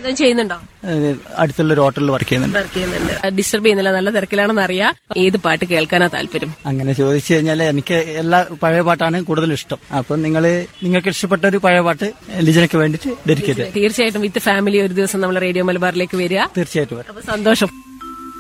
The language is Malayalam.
എന്തെങ്കിലും ചെയ്യുന്നുണ്ടോ? അടുത്തുള്ള ഒരു ഹോട്ടലിൽ വർക്ക് ചെയ്യുന്നുണ്ട്. ഡിസ്റ്റർബ് ചെയ്യുന്നില്ല, നല്ല തിരക്കിലാണെന്ന് അറിയാം. ഏത് പാട്ട് കേൾക്കാനാ താല്പര്യം? അങ്ങനെ ചോദിച്ചു കഴിഞ്ഞാൽ എനിക്ക് എല്ലാ പഴയ പാട്ടാണ് കൂടുതൽ ഇഷ്ടം. അപ്പൊ നിങ്ങൾക്ക് ഇഷ്ടപ്പെട്ട ഒരു പഴയ പാട്ട് ലിജനക്ക് വേണ്ടിട്ട് ഡെഡിക്കേറ്റ്. തീർച്ചയായിട്ടും വിത്ത് ഫാമിലി ഒരു ദിവസം നമ്മൾ റേഡിയോ മലബാറിലേക്ക് വരിക. തീർച്ചയായിട്ടും. അപ്പൊ സന്തോഷം.